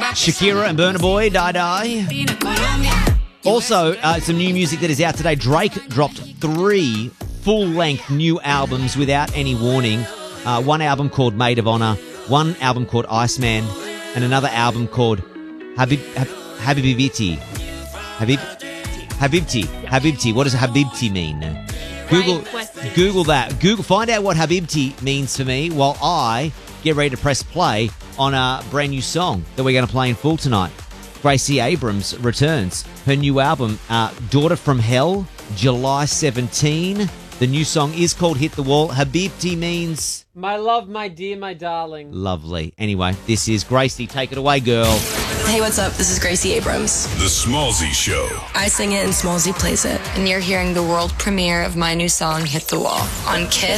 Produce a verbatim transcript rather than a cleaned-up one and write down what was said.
Shakira and Burna Boy, Die Die. Also, uh, some new music that is out today. Drake dropped three full-length new albums without any warning. Uh, one album called Maid of Honor, one album called Iceman, and another album called Habib Hab, Habibiti. Habib Habibti. Habibti. What does Habibti mean? Google Google that. Google find out what Habibti means for me while I get ready to press play on a brand new song that we're going to play in full tonight. Gracie Abrams returns. Her new album, uh, Daughter from Hell, July seventeenth. The new song is called Hit the Wall. Habibti means... My love, my dear, my darling. Lovely. Anyway, this is Gracie. Take it away, girl. Hey, what's up? This is Gracie Abrams. The Smallzy Show. I sing it and Smallzy plays it. And you're hearing the world premiere of my new song, Hit the Wall, on Kiss